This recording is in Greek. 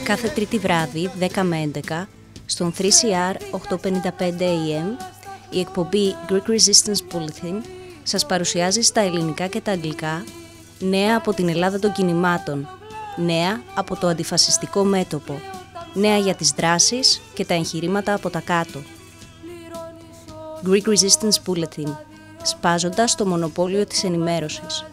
Κάθε τρίτη βράδυ, 10 με 11, στον 3CR 855 AM, η εκπομπή Greek Resistance Bulletin σας παρουσιάζει στα ελληνικά και τα αγγλικά νέα από την Ελλάδα των κινημάτων, νέα από το αντιφασιστικό μέτωπο, νέα για τις δράσεις και τα εγχειρήματα από τα κάτω. Greek Resistance Bulletin, σπάζοντας το μονοπόλιο της ενημέρωσης.